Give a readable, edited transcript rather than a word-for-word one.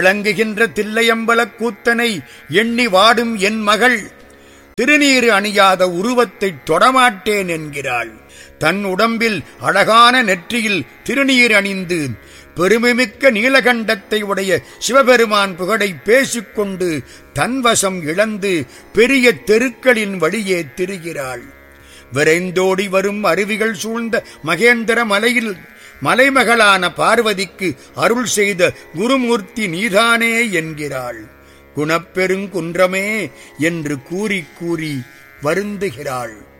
விளங்குகின்ற தில்லையம்பலக் கூத்தனை எண்ணி வாடும் என் மகள் திருநீறு அணியாத உருவத்தைத் தொடமாட்டேன் என்கிறாள். தன் உடம்பில் அழகான நெற்றியில் திருநீர் அணிந்து பெருமைமிக்க நீலகண்டத்தை உடைய சிவபெருமான் புகழை பேசிக்கொண்டு தன்வசம் இழந்து பெரிய தெருக்களின் வழியே திரிகிறாள். விரைந்தோடி வரும் அருவிகள் சூழ்ந்த மகேந்திர மலையில் மலைமகளான பார்வதிக்கு அருள் செய்த குருமூர்த்தி நீதானே என்கிறாள். குணப்பெருங்குன்றமே என்று கூறி கூறி வருந்துகிறாள்.